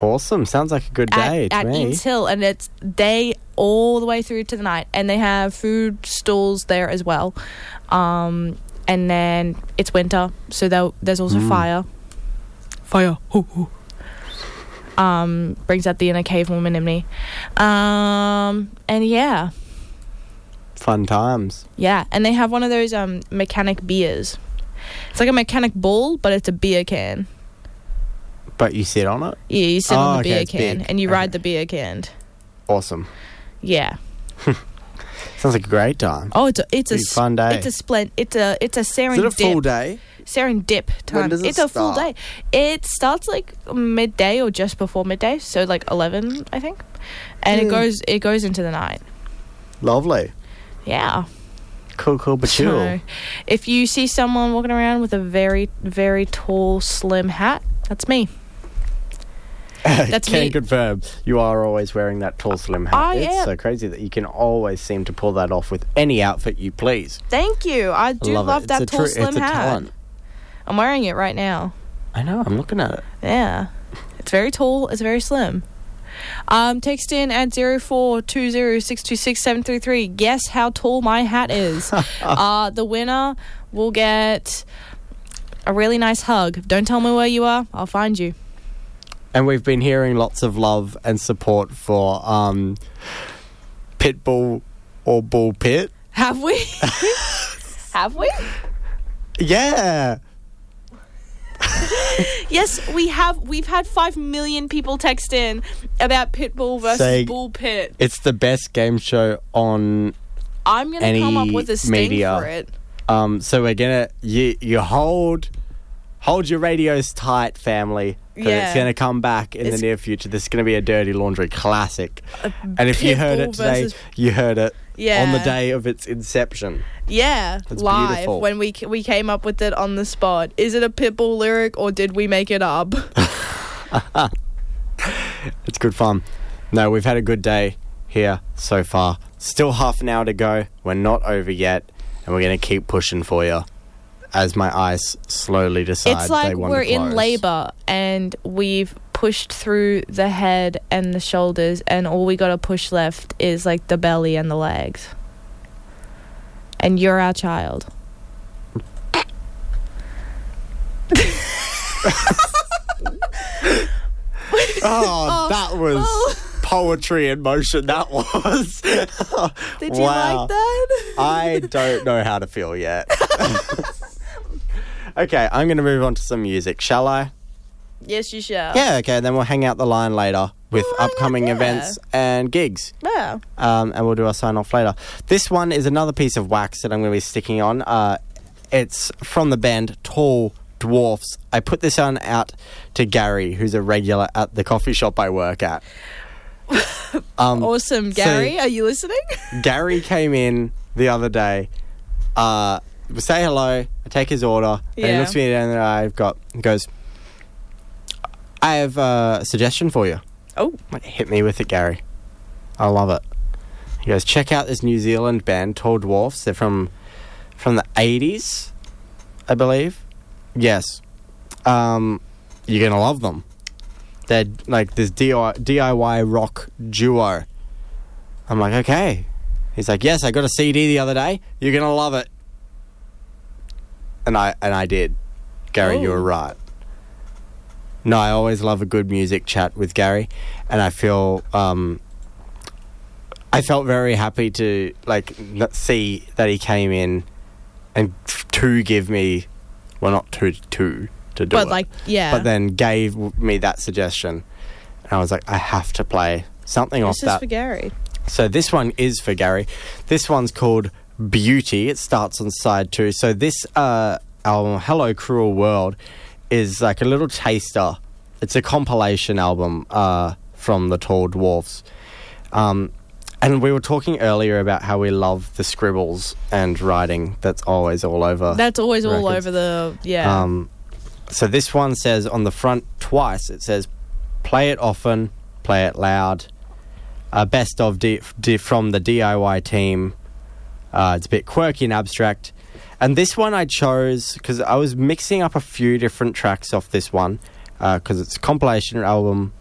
Awesome. Sounds like a good day at to me. Eames Hill, and it's day all the way through to the night, and they have food stalls there as well. And then it's winter, so there's also fire. Fire. Hoo, hoo. Brings out the inner cavewoman in me. And yeah. Fun times. Yeah, and they have one of those mechanic beers. It's like a mechanic bull, but it's a beer can. But you sit on it? Yeah, you sit on the beer can, big. and you ride the beer can. Awesome. Yeah. Sounds like a great time. Oh, it's a fun day. It's a serendip. Is it a full day? Serendip time. When does it It's a full start? day. It starts like midday or just before midday, so like 11, I think, and it goes into the night. Lovely. Yeah. Cool, but So, chill. if you see someone walking around with a very, very tall, slim hat, that's me. That's Can me. confirm you are always wearing that tall, slim hat. I It's am. so crazy that you can always seem to pull that off with any outfit you please. Thank you. I do love love it. that tall, slim it's a hat. talent. I'm wearing it right now. I know. I'm looking at it. Yeah. It's very tall. It's very slim. Text in at 0420626733. Guess how tall my hat is. The winner will get a really nice hug. Don't tell me where you are. I'll find you. And we've been hearing lots of love and support for Pitbull or Bull Pit. Have we? Have we? Yeah. Yes, we have. We've had 5 million people text in about Pitbull versus Saying Bull Pit. It's the best game show on I'm going to come up with a sting media. for it. So we're going to... You hold your radios tight, family. Because it's going to come back in the near future. This is going to be a Dirty Laundry classic. And if you heard it today, you heard it on the day of its inception. Yeah, That's live beautiful. when we came up with it on the spot. Is it a Pitbull lyric or did we make it up? It's good fun. No, we've had a good day here so far. Still half an hour to go. We're not over yet. And we're going to keep pushing for you as my eyes slowly decide It's like they want we're to close. in labour and we've pushed through the head and the shoulders, and all we got to push left is like the belly and the legs. And you're our child. Oh, that was poetry in motion. That was. Did you like that? I don't know how to feel yet. Okay, I'm going to move on to some music, shall I? Yes, you shall. Yeah, okay, then we'll hang out the line later with upcoming events and gigs. Yeah. And we'll do our sign-off later. This one is another piece of wax that I'm going to be sticking on. It's from the band Tall Dwarfs. I put this one out to Gary, who's a regular at the coffee shop I work at. Awesome. Gary, are you listening? Gary came in the other day. We say hello. I take his order. And he looks at me and he goes, I have a suggestion for you. Oh. Like, hit me with it, Gary. I love it. He goes, check out this New Zealand band, Tall Dwarfs. They're from the 80s, I believe. Yes. You're going to love them. They're like this DIY rock duo. I'm like, okay. He's like, yes, I got a CD the other day. You're going to love it. And I did. Gary, you were right. No, I always love a good music chat with Gary, and I feel I felt very happy to see that he came in and to give me, well, not to do But it, but then gave me that suggestion, and I was like, I have to play something off This is that. for Gary. So this one is for Gary. This one's called Beauty. It starts on side 2. So this album, Hello Cruel World, is like a little taster. It's a compilation album from the Tall Dwarfs. And we were talking earlier about how we love the scribbles and writing that's always all over. That's always all records. over the, yeah. So this one says on the front twice, it says, play it often, play it loud. Best of from the DIY team. It's a bit quirky and abstract. And this one I chose because I was mixing up a few different tracks off this one because it's a compilation album